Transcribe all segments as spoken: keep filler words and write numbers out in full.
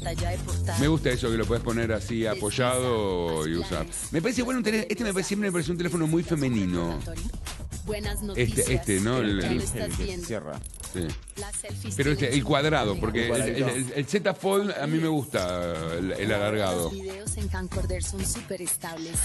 pantalla de portada. Me gusta eso, que lo puedes poner así apoyado y usar. Me parece bueno, un tele- este me parece, siempre me parece un teléfono muy femenino. Buenas noticias. Este, este, ¿no? El, Ya lo el- estás El que se viendo. cierra. sí. Las selfies Pero este, tienen el cuadrado, su porque el, el- el- el Z Fold a mí me gusta el, el alargado. Los videos en camcorder son súper estables.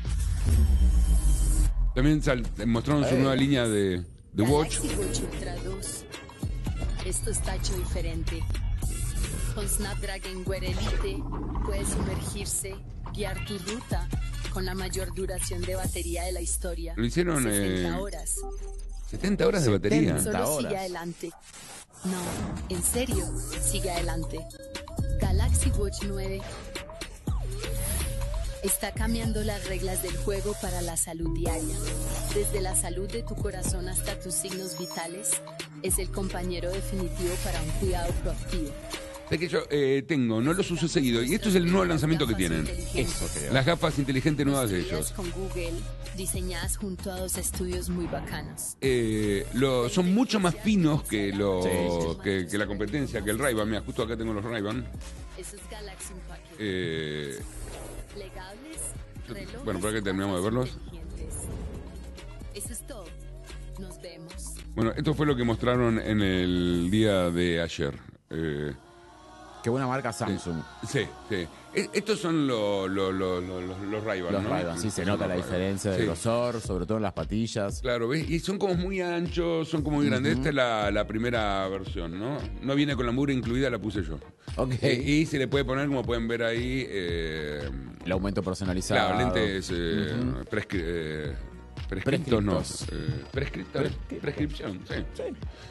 También sal- mostraron su Eh. nueva línea de, de Watch. Galaxy Watch Ultra dos. Esto está hecho diferente. Con Snapdragon Wear Elite puedes sumergirse, guiar tu ruta con la mayor duración de batería de la historia. Lo hicieron, sesenta eh, horas. setenta horas de batería. Solo horas. sigue adelante. No, en serio, sigue adelante. Galaxy Watch nueve está cambiando las reglas del juego para la salud diaria. Desde la salud de tu corazón hasta tus signos vitales, es el compañero definitivo para un cuidado proactivo. Es que yo eh, tengo, no los uso seguido. Y esto es el nuevo lanzamiento que tienen. Eso creo. Las gafas inteligentes nuevas de Construidas ellos. con Google, diseñadas junto a dos estudios muy bacanos. Eh, lo- son mucho más finos que, lo, Sí, sí. que, que la competencia, que el Ray-Ban. Mira, justo acá tengo los Ray-Ban. Esos Galaxy Package. Eh, Plegables, yo- relojes bueno, ¿para qué terminamos de verlos? inteligentes. Eso es todo. Nos vemos. bueno, esto fue lo que mostraron en el día de ayer. Eh, Qué buena marca Samsung. sí, sí. E- Estos son lo- lo- lo- lo- los, los Ray-Ban, Los ¿no? Ray-Ban, sí, se Son nota los la Ray-Ban. diferencia de Sí. grosor, sobre todo en las patillas. Claro, ¿ves? Y son como muy anchos, son como muy grandes. Esta es la, la primera versión, ¿no? No viene con la mugre incluida, la puse yo. Ok. Eh, y se le puede poner, como pueden ver ahí, eh, El aumento personalizado. claro, lentes eh, prescri- eh, prescriptos, no. Prescriptos. eh, prescripta- Prescriptos. prescripción, sí. Sí.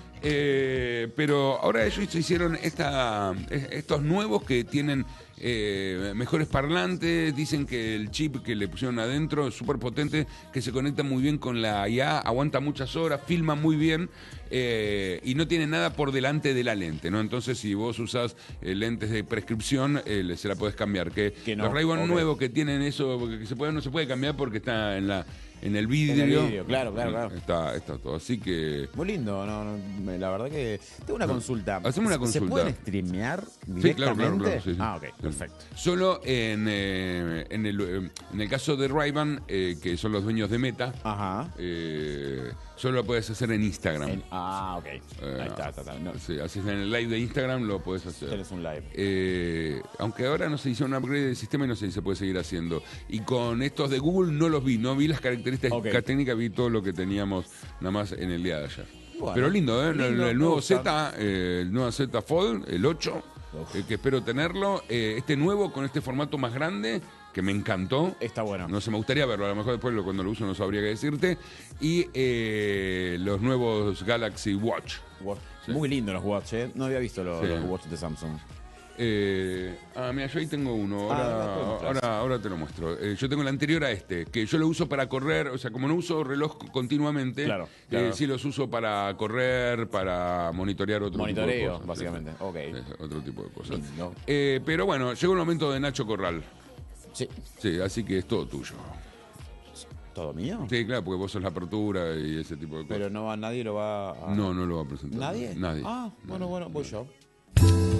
Eh, pero ahora ellos hicieron esta, eh, estos nuevos que tienen eh, mejores parlantes, dicen que el chip que le pusieron adentro es súper potente, que se conecta muy bien con la I A, aguanta muchas horas, filma muy bien eh, y no tiene nada por delante de la lente, ¿no? Entonces si vos usás eh, lentes de prescripción, eh, le- se la podés cambiar. Que, Que no, los Ray-Ban ok. nuevos que tienen eso, que se puede, no se puede cambiar porque está en la en el vidrio. En el vidrio, claro, claro, claro. Está, está todo. Así que Muy lindo, no, no, me- la verdad que tengo una consulta. Hacemos una ¿Se consulta. pueden streamear Sí, claro, directamente? claro, claro. sí, sí. Ah, ok, Sí. perfecto. Solo en, eh, en, el, eh, en el caso de Ray-Ban, eh, que son los dueños de Meta, Ajá. eh, solo lo puedes hacer en Instagram. En- ah, ok. Eh, Ahí está, está, está. No, Sí, así en el live de Instagram lo puedes hacer. tenés un live. Eh, aunque ahora no se hizo un upgrade del sistema y no sé si se puede seguir haciendo. Y con estos de Google no los vi, no vi las características Ok. técnicas, vi todo lo que teníamos nada más en el día de ayer. Bueno, Pero lindo, ¿eh? El- lindo, el, me nuevo gusta. Z, eh, el nuevo Z Fold, el ocho, Uf. eh, que espero tenerlo. Eh, este nuevo con este formato más grande, que me encantó. Está bueno. No sé, me gustaría verlo, a lo mejor después lo- cuando lo uso no sabría qué decirte. Y eh, los nuevos Galaxy Watch. Watch. Sí. Muy lindo los watch, ¿eh? No había visto los, Sí. los watch de Samsung. Eh, ah, mira, yo ahí tengo uno. Ah, Ahora, después mostrás. ahora, ahora te lo muestro. Eh, yo tengo el anterior a este, que yo lo uso para correr. O sea, como no uso reloj continuamente, Claro, eh, claro. sí los uso para correr, para monitorear otro tipo de Monitoreo, cosas. básicamente. Ok. Sí, sí, otro tipo de cosas. Lindo. Eh, pero bueno, llegó el momento de Nacho Corral. Sí. Sí, así que es todo tuyo. ¿Todo mío? Sí, claro, porque vos sos la apertura y ese tipo de cosas. Pero no va, nadie lo va a... No, no lo va a presentar. ¿Nadie? Nadie. Ah, bueno, Nadie. bueno, voy yo.